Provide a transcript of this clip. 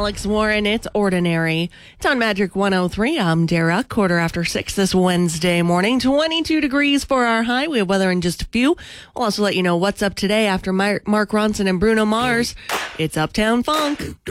Alex Warren. It's Ordinary. It's on Magic 103. I'm Dara. 6:15 this Wednesday morning. 22 degrees for our high. We have weather in just a few. We'll also let you know what's up today after Mark Ronson and Bruno Mars. It's Uptown Funk.